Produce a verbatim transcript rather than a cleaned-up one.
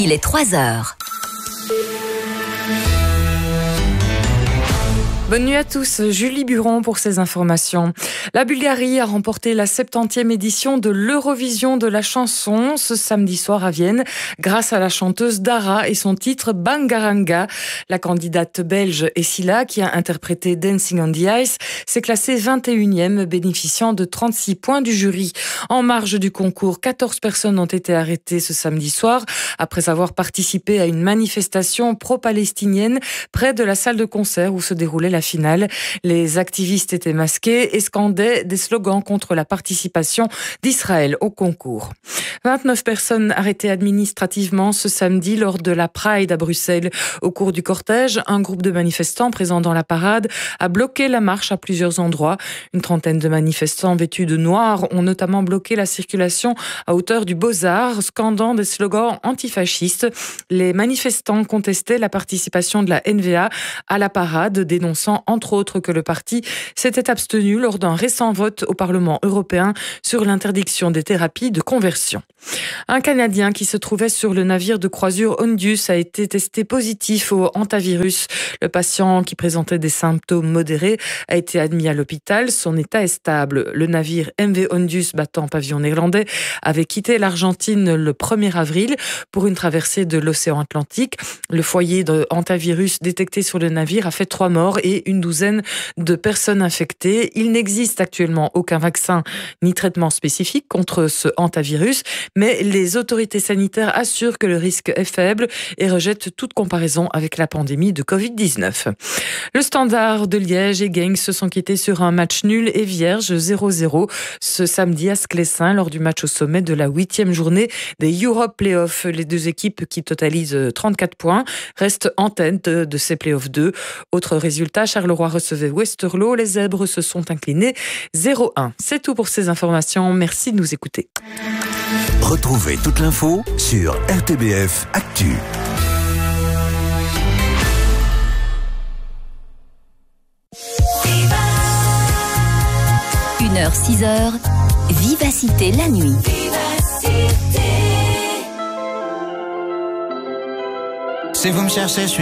Il est trois heures. Bonne nuit à tous, Julie Buron pour ces informations. La Bulgarie a remporté la septantième édition de l'Eurovision de la chanson ce samedi soir à Vienne grâce à la chanteuse Dara et son titre Bangaranga. La candidate belge Essila, qui a interprété Dancing on the Ice, s'est classée vingt et unième, bénéficiant de trente-six points du jury. En marge du concours, quatorze personnes ont été arrêtées ce samedi soir après avoir participé à une manifestation pro-palestinienne près de la salle de concert où se déroulait la finale. Les activistes étaient masqués et scandaient des slogans contre la participation d'Israël au concours. vingt-neuf personnes arrêtées administrativement ce samedi lors de la Pride à Bruxelles. Au cours du cortège, un groupe de manifestants présents dans la parade a bloqué la marche à plusieurs endroits. Une trentaine de manifestants vêtus de noir ont notamment bloqué la circulation à hauteur du Beaux-Arts, scandant des slogans antifascistes. Les manifestants contestaient la participation de la N V A à la parade, dénonçant entre autres que le parti s'était abstenu lors d'un récent vote au Parlement européen sur l'interdiction des thérapies de conversion. Un Canadien qui se trouvait sur le navire de croisière Ondius a été testé positif au hantavirus. Le patient, qui présentait des symptômes modérés, a été admis à l'hôpital. Son état est stable. Le navire M V Ondius, battant pavillon néerlandais, avait quitté l'Argentine le premier avril pour une traversée de l'océan Atlantique. Le foyer de hantavirus détecté sur le navire a fait trois morts et une douzaine de personnes infectées. Il n'existe actuellement aucun vaccin ni traitement spécifique contre ce hantavirus, mais les autorités sanitaires assurent que le risque est faible et rejettent toute comparaison avec la pandémie de covid dix-neuf. Le Standard de Liège et Genk se sont quittés sur un match nul et vierge zéro zéro ce samedi à Sclessin lors du match au sommet de la huitième journée des Europe Playoffs. Les deux équipes, qui totalisent trente-quatre points, restent en tête de ces Playoffs deux. Autre résultat, Charleroi recevait Westerlo. Les Zèbres se sont inclinés zéro un. C'est tout pour ces informations. Merci de nous écouter. Retrouvez toute l'info sur R T B F Actu. une heure, six heures, Vivacité la nuit. Si vous me cherchez, je suis